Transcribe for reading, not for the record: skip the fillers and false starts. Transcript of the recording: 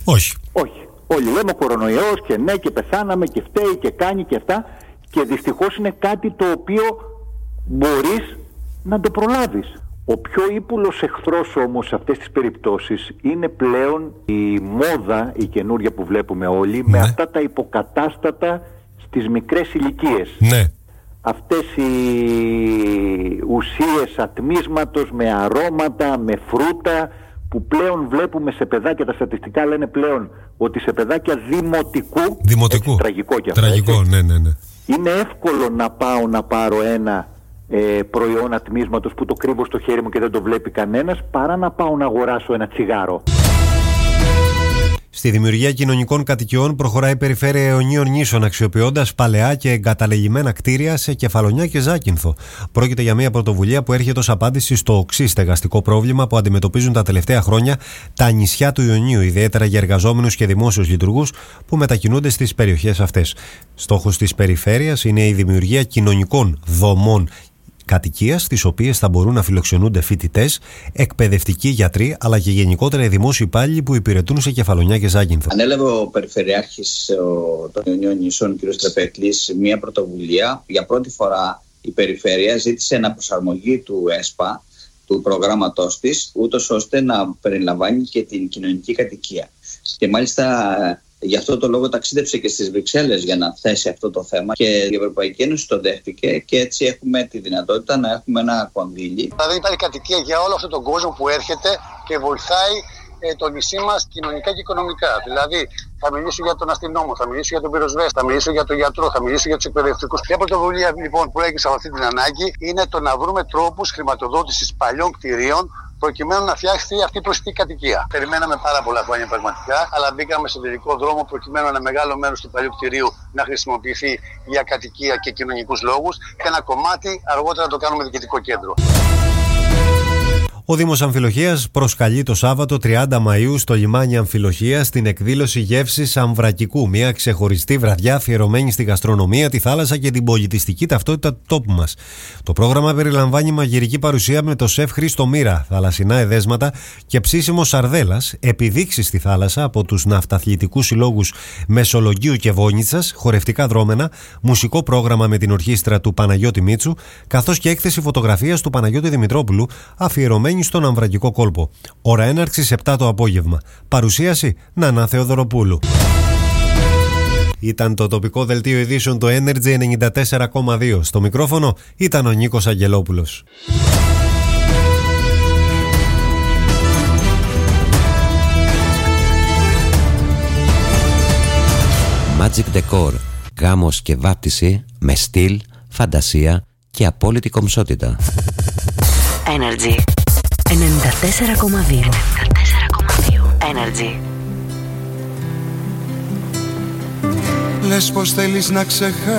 Όχι. Όλοι λέμε κορονοϊός και ναι και πεθάναμε και φταίει και κάνει και αυτά, και δυστυχώς είναι κάτι το οποίο μπορείς να το προλάβεις. Ο πιο ύπουλος εχθρός όμως σε αυτές τις περιπτώσεις είναι πλέον η μόδα, η καινούρια που βλέπουμε όλοι, με αυτά τα υποκατάστατα στις μικρές ηλικίες. Ναι. Αυτές οι ουσίες ατμίσματος με αρώματα, με φρούτα, που πλέον βλέπουμε σε παιδάκια, τα στατιστικά λένε πλέον ότι σε παιδάκια δημοτικού. Τραγικό κι αυτό. Τραγικό, ναι. Είναι εύκολο να πάω να πάρω ένα προϊόν ατμίσματος που το κρύβω στο χέρι μου και δεν το βλέπει κανένας, παρά να πάω να αγοράσω ένα τσιγάρο. Στη δημιουργία κοινωνικών κατοικιών προχωράει η Περιφέρεια Αιωνίων Νήσων, αξιοποιώντας παλαιά και εγκαταλελειμμένα κτίρια σε Κεφαλονιά και Ζάκυνθο. Πρόκειται για μια πρωτοβουλία που έρχεται ως απάντηση στο οξύ στεγαστικό πρόβλημα που αντιμετωπίζουν τα τελευταία χρόνια τα νησιά του Ιωνίου, ιδιαίτερα για εργαζόμενους και δημόσιους λειτουργούς που μετακινούνται στις περιοχές αυτές. Στόχος της Περιφέρειας είναι η δημιουργία κοινωνικών δομών κατοικίας, στις οποίες θα μπορούν να φιλοξενούνται φοιτητές, εκπαιδευτικοί, γιατροί, αλλά και γενικότερα οι δημόσιοι υπάλληλοι που υπηρετούν σε Κεφαλονιά και Ζάκυνθο. Ανέλαβε ο Περιφερειάρχης των Ιωνίων Νήσων, κ. Τρεπέκλης, μια πρωτοβουλία. Για πρώτη φορά η Περιφέρεια ζήτησε αναπροσαρμογή του ΕΣΠΑ, του προγράμματός της, ούτως ώστε να περιλαμβάνει και την κοινωνική κατοικία. Και μάλιστα γι' αυτό το λόγο ταξίδεψε και στις Βρυξέλλες για να θέσει αυτό το θέμα, και η Ευρωπαϊκή Ένωση το δέχτηκε, και έτσι έχουμε τη δυνατότητα να έχουμε ένα κονδύλι. Δηλαδή υπάρχει κατοικία για όλο αυτόν τον κόσμο που έρχεται και βοηθάει το νησί μας κοινωνικά και οικονομικά. Δηλαδή θα μιλήσω για τον αστυνόμο, θα μιλήσω για τον πυροσβέστη, θα μιλήσω για τον γιατρό, θα μιλήσω για τους εκπαιδευτικούς. Μια πρωτοβουλία λοιπόν που έγινε από αυτή την ανάγκη είναι το να βρούμε τρόπους χρηματοδότησης παλιών κτηρίων, προκειμένου να φτιάξει αυτή η προσιτή κατοικία. Περιμέναμε πάρα πολλά χρόνια πραγματικά, αλλά μπήκαμε σε τελικό δρόμο προκειμένου ένα μεγάλο μέρος του παλιού κτηρίου να χρησιμοποιηθεί για κατοικία και κοινωνικούς λόγους, και ένα κομμάτι αργότερα να το κάνουμε διοικητικό κέντρο. Ο Δήμος Αμφιλοχίας προσκαλεί το Σάββατο 30 Μαΐου στο λιμάνι Αμφιλοχίας στην εκδήλωση Γεύσης Αμβρακικού, μια ξεχωριστή βραδιά αφιερωμένη στη γαστρονομία, τη θάλασσα και την πολιτιστική ταυτότητα του τόπου μας. Το πρόγραμμα περιλαμβάνει μαγειρική παρουσία με το σεφ Χρήστο Μοίρα, θαλασσινά εδέσματα και ψήσιμο σαρδέλας, επιδείξεις στη θάλασσα από τους ναυταθλητικούς συλλόγους Μεσολογγίου και Βόνιτσας, χορευτικά δρόμενα, μουσικό πρόγραμμα με την ορχήστρα του Παναγιώτη Μίτσου, καθώς και έκθεση φωτογραφίας του Παναγιώτη Δημητρόπουλου, αφιερωμένη στον Αμβρακικό κόλπο. Ώρα έναρξης 7 το απόγευμα. Παρουσίαση Νανά Θεοδωροπούλου. Ήταν το τοπικό δελτίο ειδήσεων του Energy 94,2. Στο μικρόφωνο ήταν ο Νίκος Αγγελόπουλος. Magic Decor. Γάμος και βάπτιση με στυλ, φαντασία και απόλυτη κομψότητα. Energy 94,2. Energy. Λες πως θέλεις να ξεχάσεις